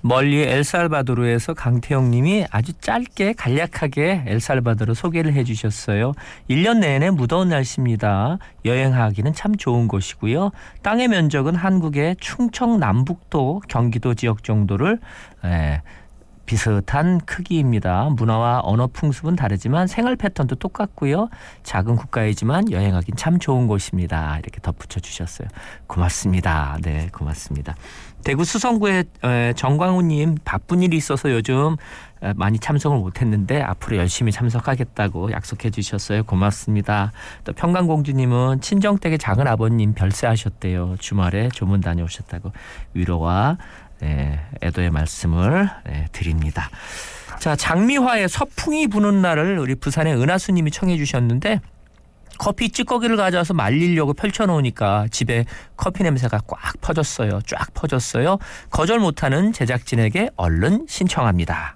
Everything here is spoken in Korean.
멀리 엘살바도르에서 강태영 님이 아주 짧게 간략하게 엘살바도르 소개를 해 주셨어요. 1년 내내 무더운 날씨입니다. 여행하기는 참 좋은 곳이고요. 땅의 면적은 한국의 충청 남북도 경기도 지역 정도를 비슷한 크기입니다. 문화와 언어 풍습은 다르지만 생활 패턴도 똑같고요. 작은 국가이지만 여행하긴 참 좋은 곳입니다. 이렇게 덧붙여 주셨어요. 고맙습니다. 네, 고맙습니다. 대구 수성구의 정광훈님 바쁜 일이 있어서 요즘 많이 참석을 못했는데 앞으로 열심히 참석하겠다고 약속해 주셨어요. 고맙습니다. 또 평강공주님은 친정댁의 작은 아버님 별세하셨대요. 주말에 조문 다녀오셨다고 위로와 애도의 말씀을 드립니다. 자, 장미화의 서풍이 부는 날을 우리 부산의 은하수님이 청해 주셨는데 커피 찌꺼기를 가져와서 말리려고 펼쳐놓으니까 집에 커피 냄새가 꽉 퍼졌어요. 쫙 퍼졌어요. 거절 못하는 제작진에게 얼른 신청합니다.